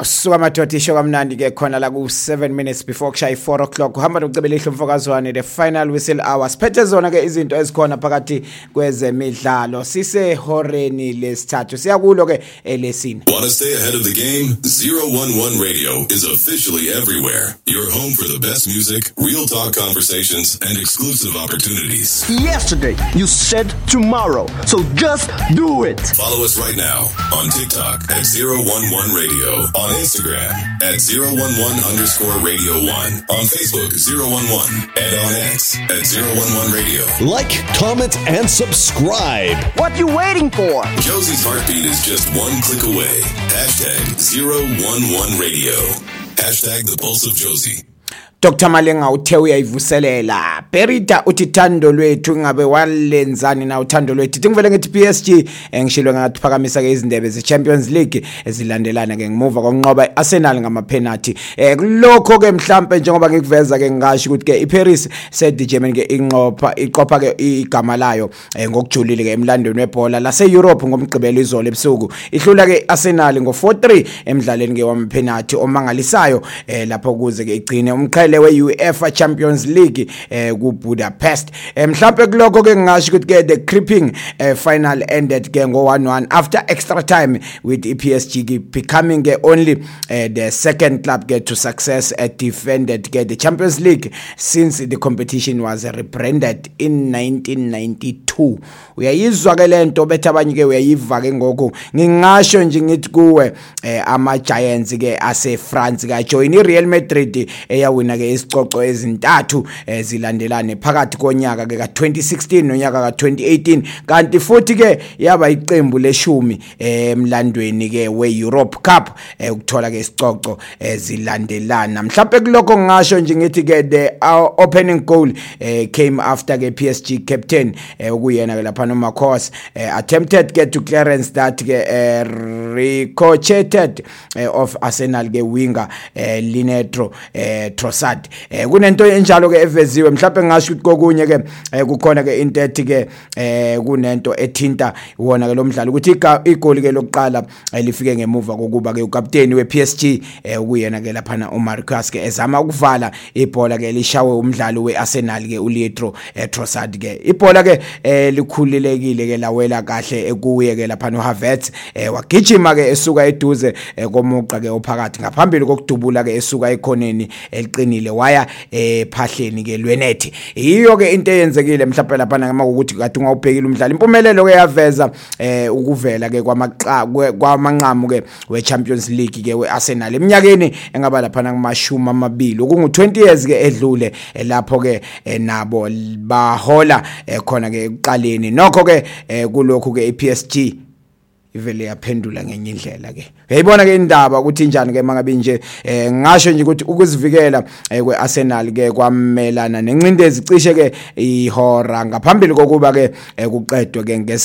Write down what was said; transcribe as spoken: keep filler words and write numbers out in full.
Suka madoda isho kamnandi ke khona la ku seven minutes before kushaya four o'clock uhamba nokucebelihlo mfokazwane the final whistle hour siphethe zona ke izinto ezikhona phakathi kwezemidlalo sise horeni lesithathu siyakulo ke elesini. Want to stay ahead of the game? zero one one Radio is officially everywhere. Your home for the best music, real talk conversations and exclusive opportunities. Yesterday you said tomorrow, so just do it. Follow us right now on TikTok at zero one one Radio. On Instagram at zero one one underscore radio one. On Facebook, zero one one. And on X at zero one one Radio. Like, comment, and subscribe. What you waiting for? Josie's heartbeat is just one click away. Hashtag zero one one Radio. Hashtag the pulse of Josie. Doctor Malenga uthe uyayivuselela Perita uthi thando lwethu ngabe walenzani na uthando lwethu ithi ngivele ngithi P S G engishilo ngathi phakamisa ke izindebe ze Champions League ezilandelana ke ngimuva konqoba Arsenal ngama penalty eh kulokho ke mhlambe njengoba ngikuveza ke ngasho ukuthi ke iParis Saint-Germain ke inqopha iqopha ke igama layo ngokujulile ke emlandweni webhola lase Europe ngomgqibelo izolo ebusuku ihlula ke Arsenal ngo four three emidlalweni ke wama penalty omangalisayo eh lapho kuze ke igcine umqhele we UEFA Champions League eh ku Budapest eh, mhlawumbe kuloko ke ngasho ukuthi ke the creeping eh, final ended ke ngo one one after extra time with the P S G becoming ke only eh, the second club ke to success at defended ke the Champions League since the competition was rebranded in nineteen ninety-two. Uyayizwa ke lento bethe abanye ke uyayiva ke ngoku ngingasho nje ngithi kuwe eh, ama Giants ke ase France ka join i Real Madrid eyawina ke isicoco ezintathu ezilandelane phakathi konyaka ke ka twenty sixteen nonyaka ka twenty eighteen kanti futhi ke yaba iqembu leshumi emlandweni ke we Europe Cup ukuthola ke isicoco ezilandelana mhlawumbe kuloko ngisho nje ngithi ke the opening goal came after ke P S G captain ukuyena ke lapha noma course attempted ke to clearance that ke ricocheted of Arsenal ke winger Linetro Trossard eh kunento enjalo ke eveziwe mhlawumbe ngasho ukuthi kokunye ke kukhona ke into ethi ke eh kunento ethinta wona ke lo mdlalo ukuthi igoli ke lokuqala lifike ngemuva kokuba ke ukapteni we P S G ukuyena ke lapha na uMarcus ke ezama ukuvala ibhola ke lishawe umdlalo we Arsenal ke uLietro Trossard ke ibhola ke likhulilekile ke lawela kahle ekuye ke lapha no Havertz wagijima ke esuka eduze komuqa ke ophakathi ngaphambili kokudubula ke esuka ekhoneni eliqinile waya ephahleni ke lwenethi iyo ke into eyenzekile mhlawumbe lapha ngama ukuthi kade ungawubhekile umdlalo impumelelo ke yaveza eh ukuvela ke kwamaqa kwamanqamu ke we Champions League ke we Arsenal eminyakeni engaba lapha ngamashumi amabili okungu twenty years ke edlule lapho ke nabo bahola khona ke uqaleni nokho ke kulokhu ke iP S G ivele yaphendula ngenye indlela ke uyayibona ke indaba ukuthi njani ke mangabe nje ngasho nje ukuthi ukuzivikela kwe Arsenal ke kwamelana nencindezi cishe ke ihora ngaphambili kokuba ke kuqedwe ke